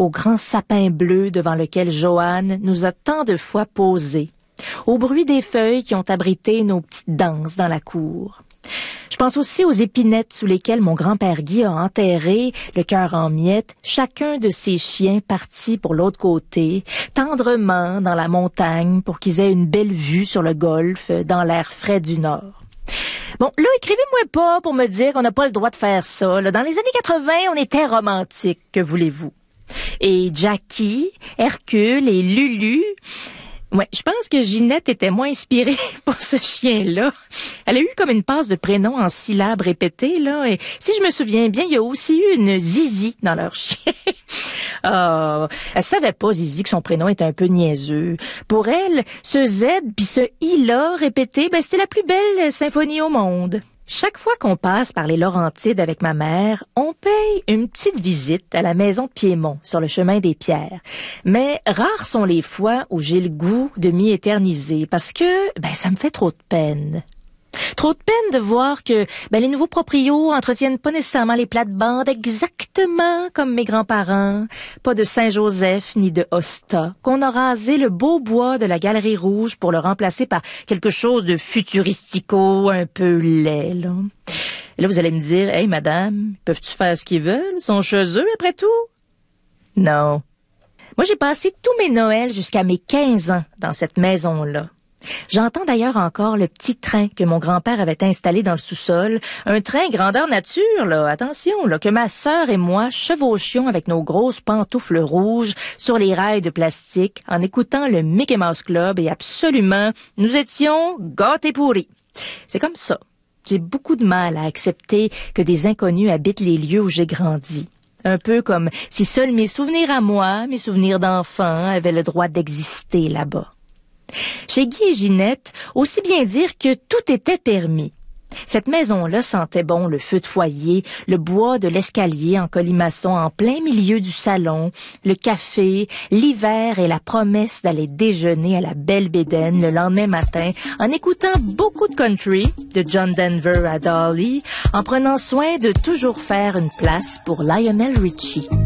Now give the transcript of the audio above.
au grand sapin bleu devant lequel Joanne nous a tant de fois posés, au bruit des feuilles qui ont abrité nos petites danses dans la cour. Je pense aussi aux épinettes sous lesquelles mon grand-père Guy a enterré, le cœur en miettes, chacun de ses chiens partis pour l'autre côté, tendrement dans la montagne pour qu'ils aient une belle vue sur le golfe dans l'air frais du nord. Bon, là, écrivez-moi pas pour me dire qu'on n'a pas le droit de faire ça. Là, dans les années 80, on était romantique, que voulez-vous? Et Jackie, Hercule et Lulu... Ouais, je pense que Ginette était moins inspirée pour ce chien-là. Elle a eu comme une passe de prénom en syllabes répétées, là. Et si je me souviens bien, il y a aussi eu une Zizi dans leur chien. Elle savait pas, Zizi, que son prénom était un peu niaiseux. Pour elle, ce Z puis ce I-là répété, c'était la plus belle symphonie au monde. Chaque fois qu'on passe par les Laurentides avec ma mère, on paye une petite visite à la maison de Piémont sur le chemin des Pierres. Mais rares sont les fois où j'ai le goût de m'y éterniser parce que ça me fait trop de peine. Trop de peine de voir que les nouveaux proprios entretiennent pas nécessairement les plates-bandes exactement comme mes grands-parents. Pas de Saint-Joseph ni de Hosta. Qu'on a rasé le beau bois de la Galerie Rouge pour le remplacer par quelque chose de futuristico, un peu laid, là. Et là, vous allez me dire, « Hey, madame, peuvent-tu faire ce qu'ils veulent? Ils sont chez eux, après tout? » Non. Moi, j'ai passé tous mes Noëls jusqu'à mes 15 ans dans cette maison-là. J'entends d'ailleurs encore le petit train que mon grand-père avait installé dans le sous-sol, un train grandeur nature, là, attention, là, que ma sœur et moi chevauchions avec nos grosses pantoufles rouges sur les rails de plastique en écoutant le Mickey Mouse Club et absolument, nous étions gâtés pourris. C'est comme ça. J'ai beaucoup de mal à accepter que des inconnus habitent les lieux où j'ai grandi. Un peu comme si seuls mes souvenirs à moi, mes souvenirs d'enfant, avaient le droit d'exister là-bas. Chez Guy et Ginette, aussi bien dire que tout était permis. Cette maison-là sentait bon le feu de foyer, le bois de l'escalier en colimaçon en plein milieu du salon, le café, l'hiver et la promesse d'aller déjeuner à la Belle Bédaine le lendemain matin en écoutant beaucoup de country, de John Denver à Dolly, en prenant soin de toujours faire une place pour Lionel Richie.